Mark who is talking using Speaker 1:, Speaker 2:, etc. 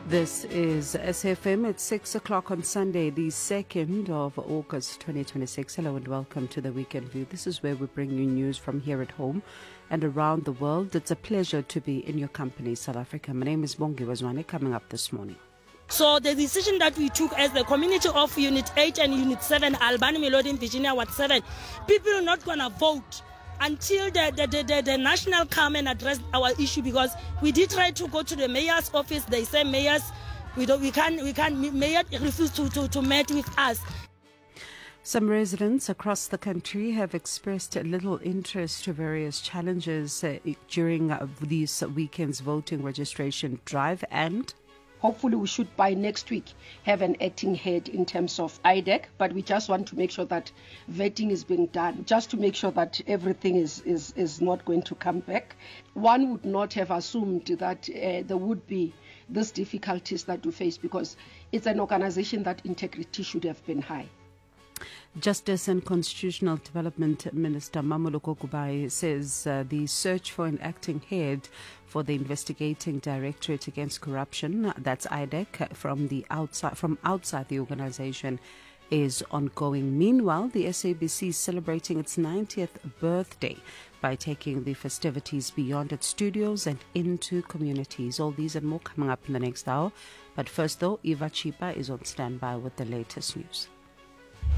Speaker 1: This is SFM at 6 o'clock on Sunday, the 2nd of August 2026. Hello and welcome to the Weekend View. This is where we bring you news from here at home and around the world. It's a pleasure to be in your company, South Africa. My name is Bongi Wazwane, coming up this morning.
Speaker 2: So the decision that we took as the community of Unit 8 and Unit 7, Albany, Melody, Virginia, Ward 7, people are not going to vote until the national come and address our issue, because we did try to go to the mayor's office. They say mayor refused to meet with us.
Speaker 1: Some residents across the country have expressed little interest to various challenges during this weekend's voting registration drive, and
Speaker 3: hopefully we should by next week have an acting head in terms of IDEC, but we just want to make sure that vetting is being done, just to make sure that everything is not going to come back. One would not have assumed that there would be these difficulties that we face, because it's an organization that integrity should have been high.
Speaker 1: Justice and Constitutional Development Minister Mamoloko Kubai says the search for an acting head for the Investigating Directorate Against Corruption, that's IDEC, from outside the organization is ongoing. Meanwhile, the SABC is celebrating its 90th birthday by taking the festivities beyond its studios and into communities. All these and more coming up in the next hour. But first, though, Eva Chipa is on standby with the latest news.